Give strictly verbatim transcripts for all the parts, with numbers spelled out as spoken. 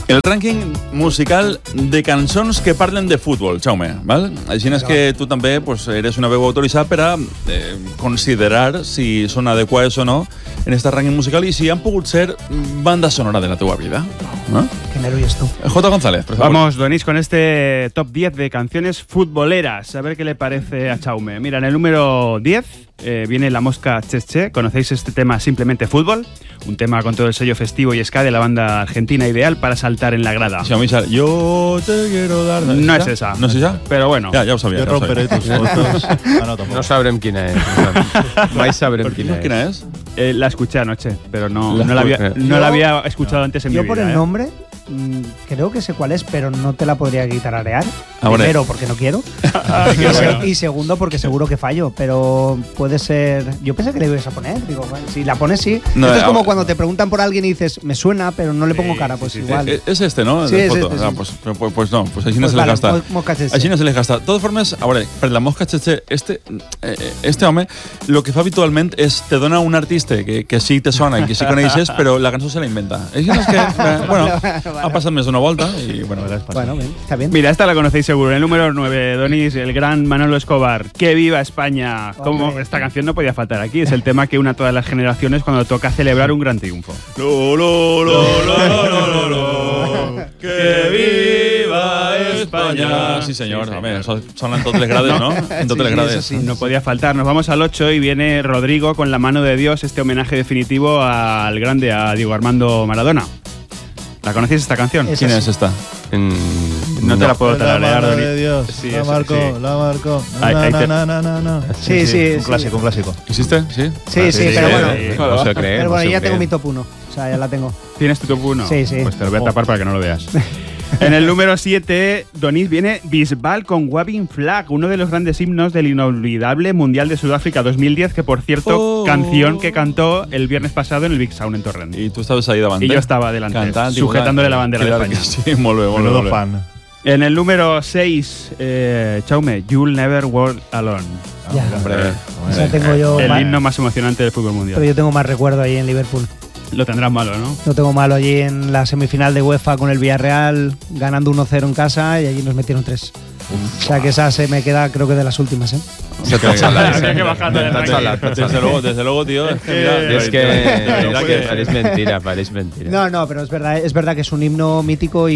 El rànquing musical de cançons que parlen de futbol, Jaume, val? Així és que tu també pues, eres una veu autoritzada per a eh, considerar si són adequades o no en este rànquing musical y si han pogut ser banda sonora de la teva vida. ¿No? Qué nervios tú. J. González, por favor. Vamos, Donís, con este top diez de canciones futboleras. A ver qué le parece a Jaume. Mira, en el número diez eh, viene La Mosca Cheche. ¿Conocéis este tema Simplemente Fútbol? Un tema con todo el sello festivo y ska de la banda argentina, ideal para saltar en la grada. Sí, yo te quiero dar... No es esa. No es esa? Pero bueno. Ja, ja ho sabia. Jo ja ho romperé sabia. tus fotos. Ah, no, tampoco. No sabrem quina és. Mai sabrem quina és. ¿Quién es? Eh, la escuché anoche, pero no, La no, la, había, escu- no la había escuchado antes en Yo mi por vida. el ¿eh? nombre mm, creo que sé cuál es, pero no te la podría guitarrear. Ah, bueno. Primero, porque no quiero. Ay, qué y, se- bueno. y segundo, porque seguro que fallo. Pero puede ser... Yo pensé que le ibas a poner. Digo, bueno, si la pones, sí. No, Esto es ah, como bueno. cuando te preguntan por alguien y dices, me suena, pero no le pongo Sí, cara. sí, Pues sí, sí. igual. Eh, Es este, ¿no? Sí, De es foto. este, Ah, sí. pues, pues, pues no, pues així no Pues se les vale, gasta. mo- mosca cheche. Així no se les gasta. De totes formes, a veure, per la mosca cheche, este, eh, este home, lo que fa habitualment és te dona un artista que, que sí te sona i que sí coneixes, però la cançó se la inventa. Així és que, eh, bueno, ha passat més d'una volta i, bueno, Bueno, bien, está bien. Mira, esta la conocéis seguro. En el número nueve, Donís, el gran Manolo Escobar. ¡Que viva España! Como Hombre. esta canción no podía faltar aquí. Es el tema que une a todas las generaciones cuando toca celebrar un gran triunfo. Lo, lo, lo, lo, lo, lo, lo, que viva España. Sí, señor. A ver, son, son en totes les grades, ¿no? En totes les Sí, sí, grades. eso sí. No podía faltar. Nos vamos al ocho y viene Rodrigo con La mano de Dios, este homenaje definitivo al grande, a Diego Armando Maradona. ¿La conocéis esta canción? Es ¿Quién así. es esta? No, te la puedo La tararear, mano Donís. de Dios, Sí, la eso, marcó, sí. la marcó. Ahí- Na, ahí na, te- na, na, na, na. Sí, sí, Un sí. clásico, un clásico. ¿Existe? Sí. Sí, sí, pero bueno. sí. No se cree. Pero bueno, no se ya tengo cree. mi top uno. O sea, ya la tengo. ¿Tienes tu top uno? Sí, sí. Pues te lo voy a tapar para que no lo veas. En el número siete, Donís, viene Bisbal con Waving Flag, uno de los grandes himnos del inolvidable Mundial de Sudáfrica dos mil diez, que por cierto, Oh. canción que cantó el viernes pasado en el Big Sound en Torrent. Y tú estabas ahí davant. Y yo estaba delante, Cantant, sujetándole la bandera de Claro España. que Sí, molt bé, molt bé. Menudo molt bé. fan. En el número seis, eh, Chaume, You'll Never Walk Alone. Ya. Hombre, O sea, tengo yo El más- himno más emocionante del fútbol Pero mundial. yo tengo más recuerdo ahí en Liverpool. Lo tendrás malo, ¿no? Lo tengo malo allí en la semifinal de UEFA con el Villarreal, ganando uno cero en casa y allí nos metieron tres. O sea que esa se me queda, creo que de las últimas, ¿eh? Se t'ha xalat. Habría que bajarlo del T'ha ranking. xalat, t'ha Desde xalat. luego, desde luego, tío. Es que, mira, És que, de verdad que pareix mentira, pareix mentira. No, no, pero es verdad, es verdad que es un himno mítico y,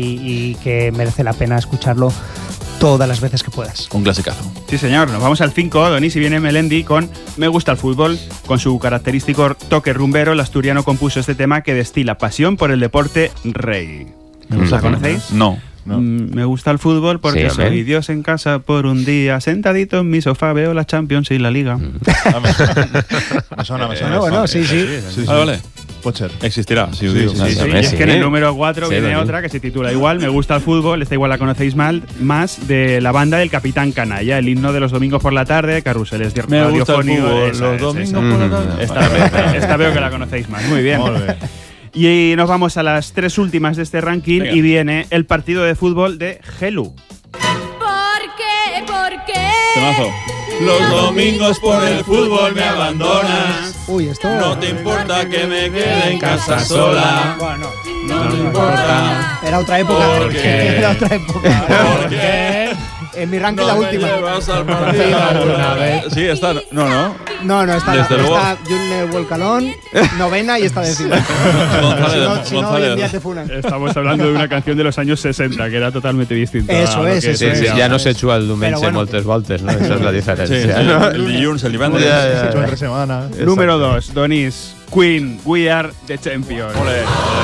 y que merece la pena escucharlo todas las veces que puedas. Un clasicazo. Sí, señor. Nos vamos al cinco, Donís, y viene Melendi con Me gusta el fútbol. Con su característico toque rumbero, el asturiano compuso este tema que destila pasión por el deporte rey. ¿La conocéis? No. No. Mm, me gusta el fútbol porque Sí, soy hombre. Dios en casa por un día. Sentadito en mi sofá veo la Champions y la Liga. Ah, me, me sona, me sona. Bueno, bueno, sí, sí. Sí, sí. Vale, vale. Pot ser. Existirá, si ho Sí, diu. sí, Sí, sí, sí, y es sí. que en el número cuatro Sí, viene Dani. otra que se titula igual, Me gusta el fútbol, esta igual la conocéis mal, más de la banda del Capitán Canalla, el himno de los domingos por la tarde, carruseles de Me gusta el radiofónico, fútbol, esa los es, domingos esa. por la Mm. tarde. Esta, esta veo que la conocéis más, muy bien. Molt bé. Y nos vamos a las tres últimas de este ranking. Venga. Y viene el partido de fútbol de Gelu. ¿Por qué? ¿Por qué? Temazo. Los domingos por el fútbol me abandonas. Uy, esto. No te importa que me quede en casa sola. Bueno, No te importa. era otra época. ¿Por qué? Era otra época. ¿Por qué? En mi ranking No la me última. llevas al partido alguna vez. Sí, está. No, no. No, no, está, Desde luego. está Junior Volcalón, novena y está décima. si González, no, si no, hoy en día González. te funan. Estamos hablando de una canción de los años sesenta, que era totalmente distinta. Eso a lo es, que eso Sí, es sí, es. ja no se juga el diumenge Però bueno. moltes voltes, no? Esa és la Sí, sí, diferència. no? el dilluns, el divendres. Ja, ja, Se ja. echó entre semana. Número dos, Donís, Queen, We Are the Champions. Ole,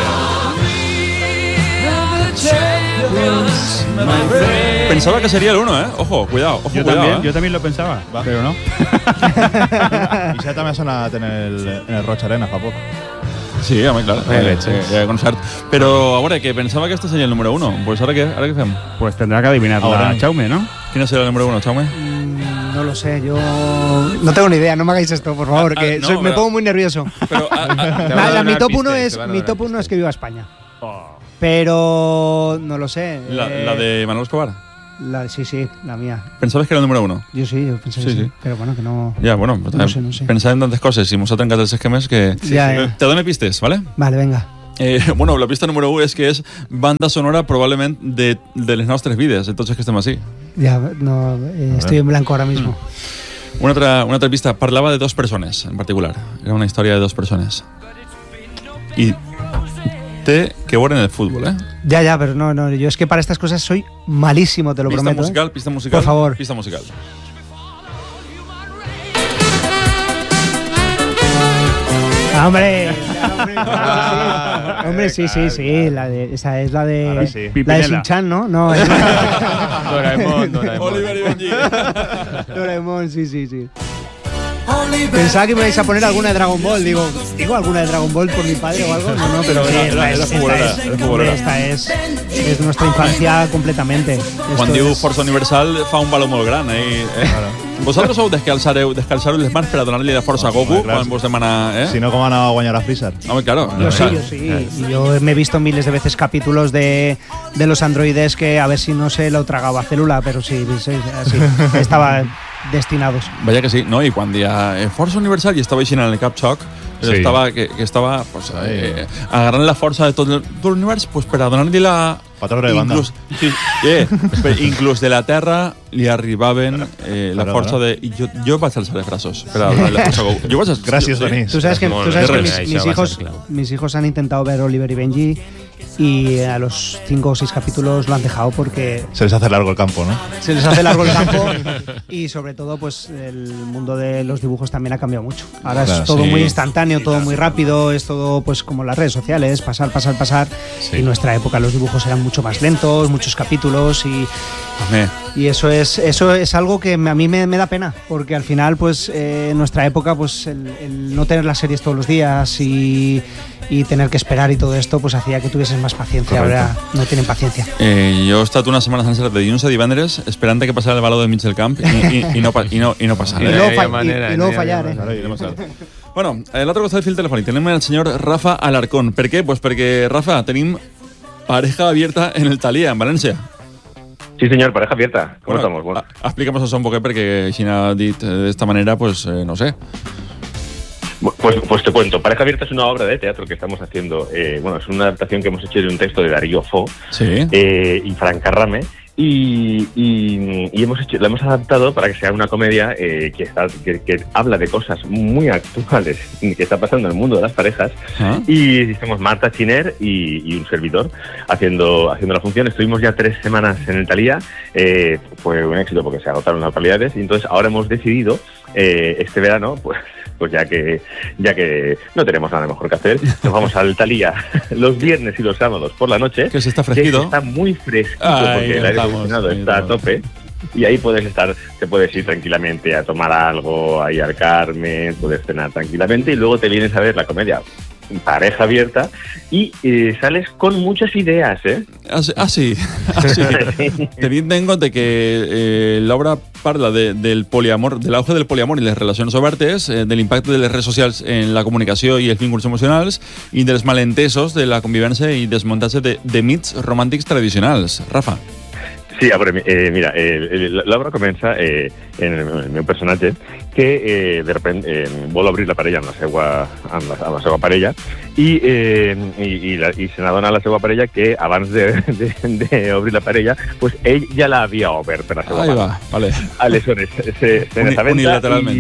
Pensaba que sería el uno, ¿eh? Ojo, cuidado, ojo, Yo cuidado. también, ¿eh? yo también lo pensaba, Va. pero no. I això també ha sonat en el, en el Roig Arena fa poc. Sí, home, claro. Eh, Eh, veig, eh, sí. eh, concert. Pero ahora que pensaba que este sería el número uno. Pues ahora qué, ahora qué hacemos. Pues tendrá que adivinarla Ahora. Chaume, ¿no? ¿Quién será el número uno, Chaume? Mm, No lo sé, yo. No tengo ni idea, no me hagáis esto, por favor, Ah, que ah, no, soy- me pero- pongo muy nervioso. Pero, ah, ah, Te van a Nada, donar mi top pistes, uno te es van a mi donar top uno pistes. es que viva España. Pero no lo sé. la, eh, la de Manolo Escobar. la- sí, sí, la mía. Pensabas que era el número uno. Yo sí, yo pensé que Sí, sí, sí. pero bueno, que no. Ya, bueno, No sé, no sé. pensad en tantas cosas y vos trencat els esquemes que... Sí, Ya, sí. ya. Te dono pistes, ¿vale? Vale, venga. Eh, bueno, la pista número uno és que és banda sonora probablement de, de les nostres vides, entonces que estem així. Ya, no, eh, estoy en blanco ahora mismo. Una altra, una altra pista, parlava de dos persones en particular, era una història de dos persones. I té que veure en el fútbol, ¿eh? Ya, ya, pero no, no, yo es que para estas cosas soy malísimo, te lo Pista prometo. musical, ¿eh? pista musical. Por favor. Pista musical. Ah, hombre, hombre, claro, sí. Hombre, sí, sí, sí, la de, esa es la de Ahora sí. la de Pimpinela. Shin-Chan, ¿no? No, es Doraemon, Doraemon. Oliver y Benji. Doraemon, sí, sí, sí. Pensaba que me vais a poner alguna de Dragon Ball, digo, digo alguna de Dragon Ball por mi padre o algo, no, no, pero Era- sí, era- era esta es, futbolera, esta es, era futbolera. esta es, es nuestra infancia completamente. Quan Esto diu es- Força Universal fa un valor molt gran. Eh? Eh? Vosaltres sou descalçareu, descalçareu les mans per a donar-li la força a Goku Home, clar. quan vos demana... Eh? Si no, ¿cómo van a guanyar a Freezer? Home, claro. Yo o sí, sea, yo sí. Y yo me he visto miles de veces capítulos de, de los androides que a ver si no se lo tragaba célula, pero sí, sí, así. Estaban destinados. Vaya que sí, no? I quan hi ha eh, Força Universal i estava així en el Cap Choc, Sí. estava, que, que estava pues, eh, agarrant la força de tot el- tot l'univers pues, per a donar-li la... Patró de banda. Inclús, sí, eh, per- inclús de la Terra li arribaven eh, la Claro, força claro. de... I jo, jo vaig alçar els braços per a donar-li la força a Goku. Jo vaig alçar, Gràcies, jo, Denis. Tú sabes que, Molt tú bé. sabes que Res. mis, Això mis va ser hijos, clau. mis hijos han intentado ver Oliver y Benji y a los cinco o seis capítulos lo han dejado porque Se les hace largo el campo, ¿no? se les hace largo el campo y sobre todo pues el mundo de los dibujos también ha cambiado mucho. Ahora Claro, es todo sí. muy instantáneo, todo muy rápido, es todo pues como las redes sociales, pasar, pasar, pasar. Sí. Y en nuestra época los dibujos eran mucho más lentos, muchos capítulos y, Home, y eso es eso es algo que me- a mí me, me da pena porque al final pues eh, en nuestra época pues el, el no tener las series todos los días y, y tener que esperar y todo esto pues hacía que tuvieses más paciencia. Correcto. Ahora no tienen paciencia. eh, jo he estat una setmana sencera de dilluns a divendres esperant que passara el baló del mig del camp i, i, i, no, pa- i, no, i no passava. Y no Eh? luego, había fa- y- manera, y no luego había fallar, ¿eh? Claro, y- Bueno, a l'altre costat del fil telefònic tenim el senyor Rafa Alarcón. Per què? Pues perquè, Rafa, tenim pareja abierta en el Thalia, en València. Sí, señor, pareja abierta. ¿Cómo Bueno, estamos? Bueno, a- Explica'm això un poquet perquè si n'ha dit eh, d'esta manera, pues eh, no sé. pues, pues te cuento. Pareja abierta es una obra de teatro que estamos haciendo. Eh, bueno, es una adaptación que hemos hecho de un texto de Darío Fo Sí. eh, y Fran Carrame. Y, y, y hemos hecho, la hemos adaptado para que sea una comedia eh, que, está, que, que habla de cosas muy actuales que está pasando en el mundo de las parejas. Ah. Y somos Marta Chiner y, y un servidor haciendo, haciendo la función. Estuvimos ya tres semanas en el Thalía. Eh, fue un éxito porque se agotaron las localidades. Y entonces ahora hemos decidido, eh, este verano, pues, pues ya que ya que no tenemos nada mejor que hacer, nos vamos al Thalía los viernes y los sábados por la noche. Que se está que fresquito. está muy fresquito Ahí porque el aire estamos, acondicionado ahí está a estamos. tope. Y ahí puedes estar, te puedes ir tranquilamente a tomar algo, ahí al Carmen, puedes cenar tranquilamente y luego te vienes a ver la comedia Pareja Abierta y eh, sales con muchas ideas, ¿eh? Ah, sí. Ah, sí. Ah, sí. Tenint en compte que eh, l'obra parla de, del poliamor, de l'auge del poliamor i les relacions obertes, eh, de l'impacte de les redes socials en la comunicació i els vínculs emocionals i dels malentesos de la convivència i desmuntatge de, de mits romàntics tradicionals. Rafa. Sí, a veure, eh, mira, eh, l'obra comença eh, en el, el meu personatge que eh, de repente eh, vol obrir la parella amb la seva, amb la, amb la seva parella i, eh, i, i, la, i se n'adona a la seva parella que abans d'obrir la parella pues ell ja l'havia obert per la seva Ahí part. va, vale. Aleshores, se, se Uni- n'assabenta unilateralment.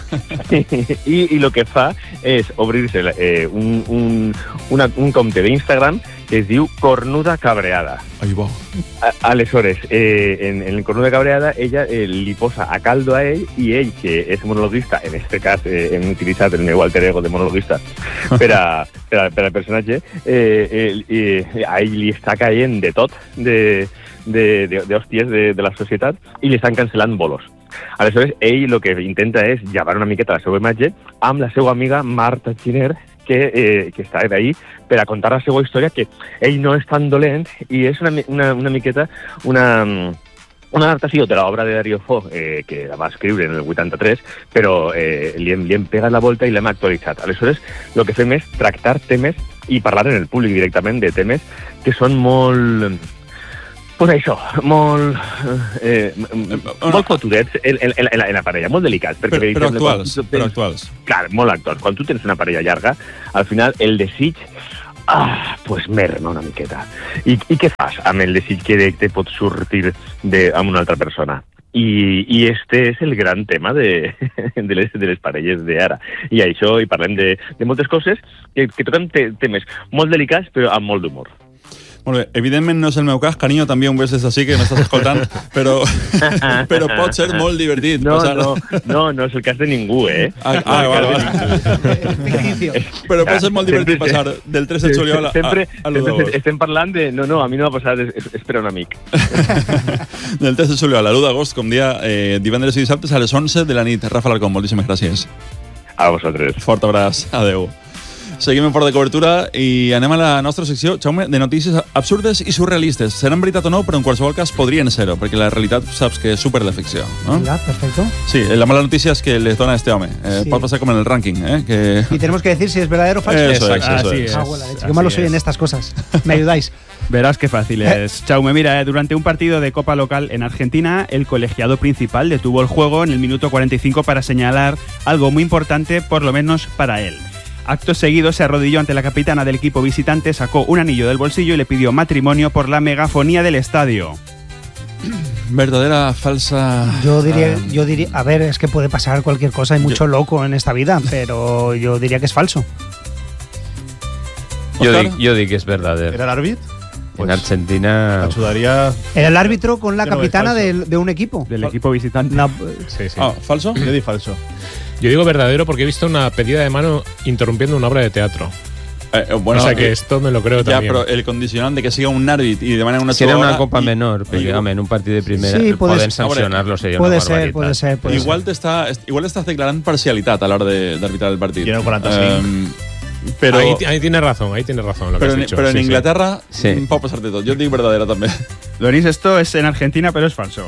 i, i, i lo que fa és obrir-se eh, un, un, una, un compte d'Instagram que es diu Cornuda Cabreada. Ahí va. A- Aleshores, eh, en, en el Cornuda Cabreada, ella eh, li posa a caldo a ell i ell, que és monologuista, en este cas eh, hem utilitzat el meu alter ego de monologuista per, a, per, a, per al personatge, eh, eh, eh, a ell li està caient de tot, de, de, de, d'hòsties de, de la societat, i li estan cancel·lant bolos. Aleshores, ell el que intenta és llevar una miqueta la seva imatge amb la seva amiga Marta Chiner, que, eh, que està d'ahí per a contar la seva història, que ell no és tan dolent i és una, mi- una, una miqueta una, una adaptació de l'obra de Darío Fo, eh, que la va escriure en el vuitanta-tres, però eh, li, hem, li hem pegat la volta i l'hem actualitzat. Aleshores, el que fem és tractar temes i parlar en el públic directament de temes que són molt... Pues això, molt... Eh, molt fotudets en, en, en, la, en la parella, molt delicats. Perquè, Però, per però exemple, quan actuals, tu tens- però actuals. Clar, molt actuals. Quan tu tens una parella llarga, al final el desig ah, pues merma una miqueta. I, i què fas amb el desig que te pot sortir de, amb una altra persona? I, i este és el gran tema de, de, les, de les parelles d'ara. I això, i parlem de, de moltes coses que, que toquen te, temes molt delicats però amb molt d'humor. Molt bé, evidentment no és el meu cas, carinyo, també un ves des d'ací que m'estàs escoltant, però, però pot ser molt divertit. No, passar... no, no, no és el cas de ningú, eh? Ah, ah vale, vale. Però pot ser molt divertit passar del tres de juliol a, sempre, a l'u d'agost. Estem parlant de... No, no, a mi no m'ha passat, és, és per a un amic. Del tres de juliol a l'u d'agost, com dia eh, divendres i dissabtes a les onze de la nit. Rafa Alarcón, moltíssimes gràcies. A vosaltres. Fort abraç, adeu. Seguim en Fora de Cobertura i anem a la nostra secció, Jaume, de notícies absurdes i surrealistes. Seran veritat o no, però en qualsevol cas podrien ser-ho, perquè la realitat saps que és super de ficció, no? Venga, perfecto. Sí, la mala noticia es que les dona a este home. Eh, Sí. Pot pasar como en el ranking, ¿eh? Que... Y tenemos que decir si es verdadero o falso. Eso es, eso Así es. es. Ah, bueno, leche, Así qué malo soy es. en estas cosas. ¿Me ayudáis? Verás qué fácil es. Chaume, mira, eh, durante un partido de Copa Local en Argentina, el colegiado principal detuvo el juego en el minuto cuarenta y cinco para señalar algo muy importante, por lo menos para él. Acto seguido se arrodilló ante la capitana del equipo visitante, sacó un anillo del bolsillo y le pidió matrimonio por la megafonía del estadio. Verdadera, falsa... Yo diría, Ah, yo diría, a ver, es que puede pasar cualquier cosa, hay mucho loco en esta vida, pero yo diría que es falso. Jo Òscar? dic, jo dic que és verdadero. ¿Era l'àrbit? En Argentina... Ayudaría... Era el árbitro con la Yo no veo capitana falso. de, de un equipo. Del equipo visitante. No, Sí, sí. Ah, ¿falso? Yo di falso. Yo digo verdadero porque he visto una pedida de mano interrumpiendo una obra de teatro. Eh, eh, bueno, o sea que eh, esto me lo creo ya, también. pero el condicionante de que siga un árbitro y de manera una Si era una hora copa y- menor, però Igual- home, en un partit de primera Sí, puede poden ser. sancionar-lo, seria puede una ser, barbaritat. puede ser, puede Igual te está, igual estás declarando parcialidad a la hora de, de arbitrar el partido. Y en el cuarenta y cinco. Em, pero ahí, ahí tiene razón, ahí tiene razón lo que pero, has en, dicho. pero en sí, sí. Inglaterra Sí. mm, puede pasar de todo. Yo digo verdadera también. Donis, esto es en Argentina, pero es falso.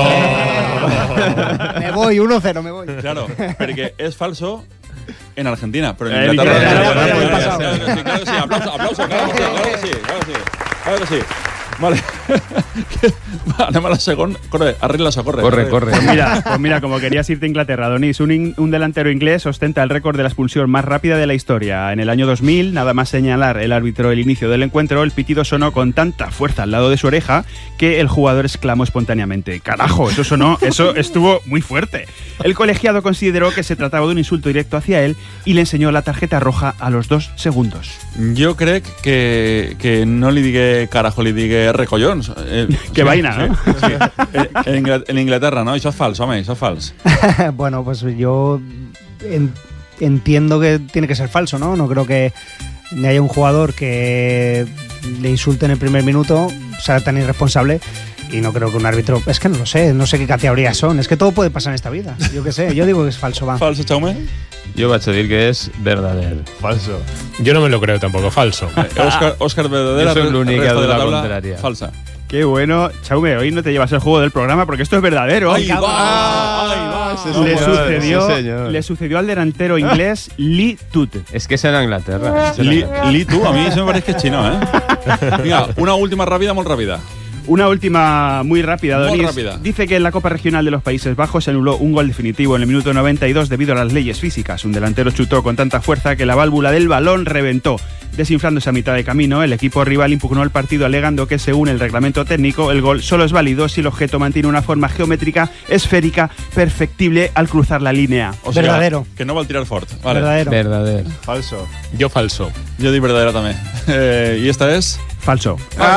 me voy, uno cero, me voy. Claro, porque es falso en Argentina, pero en En Inglaterra... Inglaterra, Claro, claro, claro, claro, claro que sí, claro que sí. Aplauso, aplauso, claro que sí, claro que sí, claro que sí, claro que sí. Vale. Va, anem a la segunda. Corre, arregla-se, corre. Corre, corre. Pues mira, pues mira, como querías irte a Inglaterra, Donis, un, in- un delantero inglés ostenta el récord de la expulsión más rápida de la historia. En el año dos mil, nada más señalar el árbitro el inicio del encuentro, el pitido sonó con tanta fuerza al lado de su oreja que el jugador exclamó espontáneamente: ¡carajo! Eso sonó, eso estuvo muy fuerte. El colegiado consideró que se trataba de un insulto directo hacia él y le enseñó la tarjeta roja a los dos segundos. Jo crec que, que no li digué carajo, li digué recollons. Eh, Qué vaina, ¿no? Sí. En, en Ingl- en Inglaterra, no? Això és fals, home, això és fals. Bueno, pues yo en- entiendo que tiene que ser falso, ¿no? No creo que ni haya un jugador que le insulte en el primer minuto, sea tan irresponsable. Y no creo que un árbitro... Es que no lo sé, no sé qué categorías son. Es que todo puede pasar en esta vida. Yo qué sé, yo digo que es falso, va. Falso, Jaume? Jo vaig a dir que és verdadero. Falso. Yo no me lo creo tampoco, falso. Òscar, Òscar verdadera, Jo soc l'únic que resta de ha la dut la taula, contrària. falsa. Qué bueno. Chaume, hoy no te llevas el juego del programa porque esto es verdadero. Ahí va, ahí va. le, señor, sucedió, sí, señor. le sucedió al delantero inglés Lee Tut. És que és en Anglaterra. És en Li, Anglaterra. Li, tu, a mí se me parece que es chino, ¿eh? Venga, una última rápida, muy rápida. Una última muy rápida, Muy Donis. rápida. Dice que en la Copa Regional de los Países Bajos se anuló un gol definitivo en el minuto noventa y dos debido a las leyes físicas. Un delantero chutó con tanta fuerza que la válvula del balón reventó. Desinflándose a mitad de camino, el equipo rival impugnó el partido alegando que según el reglamento técnico el gol solo es válido si el objeto mantiene una forma geométrica esférica perfectible al cruzar la línea. O sea, Verdadero. Que no va a tirar fort. Vale. Verdadero. Verdadero. Falso. Yo falso. Yo digo verdadera también. Eh, ¿Y esta es? Falso.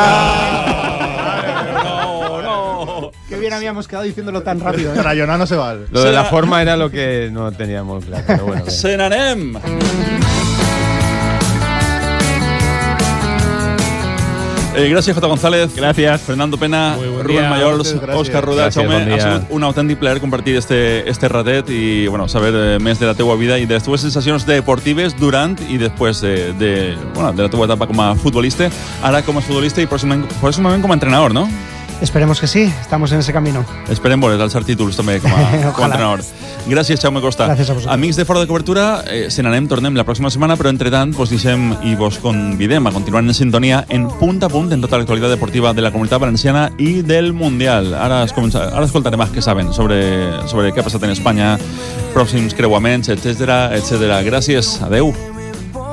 No, no. Qué bien habíamos quedado diciéndolo tan rápido. ¿eh? Rayonar no se vale. Lo de la Serà- forma era lo que no tenia molt clar, però bueno. bé. Se n'anem. Eh, gràcies, Jota González. Gracias. Fernando Pena, Muy buen Rubén día. Mayols, Muchas gracias. Òscar Ruda, Gràcies, Jaume. bon dia. Ha sigut un autèntic plaer compartir este, este ratet i bueno, saber eh, més de la teua vida i de les teues sensacions deportives durant i després de, de, bueno, de la teua etapa com a futbolista, ara com a futbolista i pròximament, pròximament com a entrenador, no? Esperemos que sí, estamos en ese camino. Esperem voler alçar títols també com a, com a Ojalà. entrenador. Gràcies, Jaume Costa. Gràcies a vosaltres. Amics de Fora de Cobertura, eh, se n'anem, tornem la pròxima setmana, però entre tant vos deixem i vos convidem a continuar en sintonia en punt a punt en tota l'actualitat deportiva de la Comunitat Valenciana i del Mundial. Ara, es comença, ara escoltarem els que saben sobre, sobre què ha passat en Espanya, pròxims creuaments, etcètera, etcètera. Gràcies, adeu.